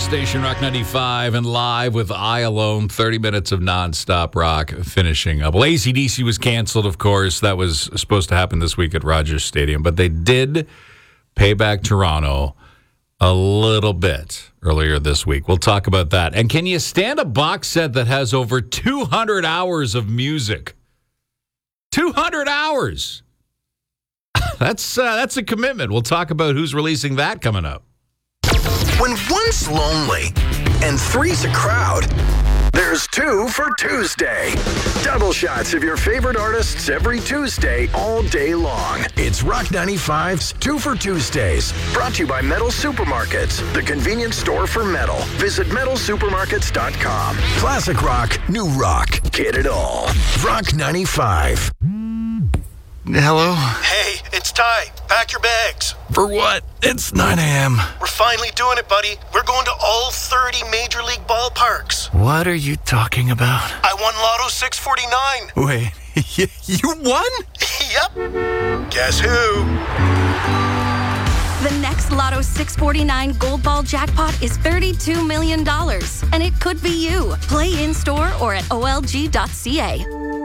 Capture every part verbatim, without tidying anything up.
station, Rock ninety-five, and live with I Alone, thirty minutes of nonstop rock finishing up. Well, A C D C was canceled, of course. That was supposed to happen this week at Rogers Stadium, but they did pay back Toronto a little bit earlier this week. We'll talk about that. And can you stand a box set that has over two hundred hours of music? two hundred hours! That's, uh, that's a commitment. We'll talk about who's releasing that coming up. When one's lonely and three's a crowd, there's two for Tuesday. Double shots of your favorite artists every Tuesday, all day long. It's Rock ninety-five's Two for Tuesdays. Brought to you by Metal Supermarkets, the convenience store for metal. Visit metal supermarkets dot com. Classic rock, new rock. Get it all. Rock ninety-five. Hello? Hey, it's Ty. Pack your bags. For what? It's nine a.m. We're finally doing it, buddy. We're going to all thirty Major League ballparks. What are you talking about? I won Lotto six forty-nine. Wait, you won? Yep. Guess who? The next Lotto six forty-nine Gold Ball jackpot is thirty-two million dollars, and it could be you. Play in-store or at O L G dot C A.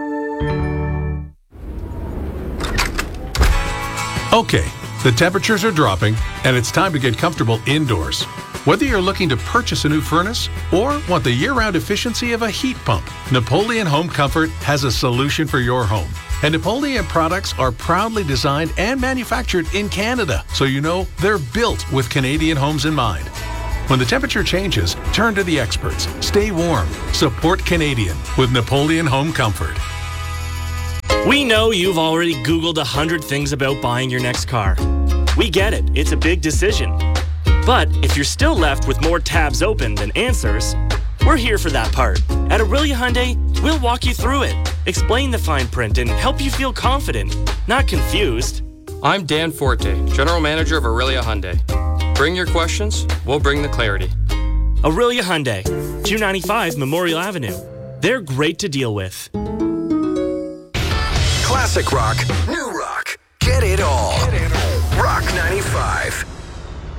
Okay, the temperatures are dropping, and it's time to get comfortable indoors. Whether you're looking to purchase a new furnace or want the year-round efficiency of a heat pump, Napoleon Home Comfort has a solution for your home. And Napoleon products are proudly designed and manufactured in Canada, so you know they're built with Canadian homes in mind. When the temperature changes, turn to the experts. Stay warm. Support Canadian with Napoleon Home Comfort. We know you've already Googled a hundred things about buying your next car. We get it, it's a big decision. But if you're still left with more tabs open than answers, we're here for that part. At Aurelia Hyundai, we'll walk you through it, explain the fine print, and help you feel confident, not confused. I'm Dan Forte, General Manager of Aurelia Hyundai. Bring your questions, we'll bring the clarity. Aurelia Hyundai, two ninety-five Memorial Avenue. They're great to deal with. Classic rock, new rock. Get it all. Rock ninety-five.